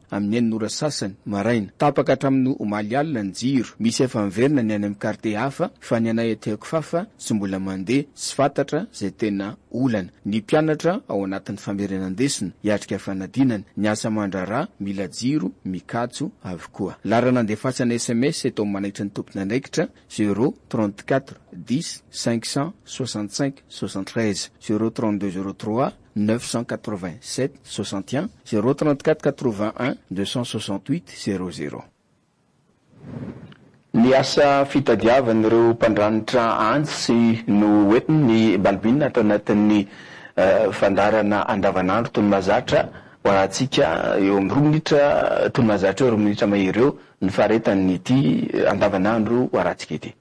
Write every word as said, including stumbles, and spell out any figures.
amin'ny enin'ora sasany maraina. Tapaka hatramin'ny omaly alina ny jiro. Misy efa miverina ny any amin'ny quartier hafa fa ny anay eteko fafa tsy mbola mandeha sy fantatra zay tena olana. Ny mpianatra ao anatin'ny famerenandesina hiatrika fanadinana. Ny asa mandrarà mila jiro mikatso avokoa. Larana andefatsana S M S eto manaitra ny tompona andraikitra zéro trente-quatre dix cinq cent soixante-cinq soixante-treize zéro trente-deux zéro trois neuf cent quatre-vingt-sept soixante et un zéro trente-quatre quatre-vingt-un deux cent soixante-huit zéro zéro. Ny asa fitadiavan'ireo mpandranitra antsy no entiny ny balbina atao anatin'ny uh, fandarana andavanandro toy ny mahazatra ho antsika eo amin'ny roa minitra toy ny mahazatra eo roa minitra mahery eo ny faharetan'ity andavanandro ho arantsika ity.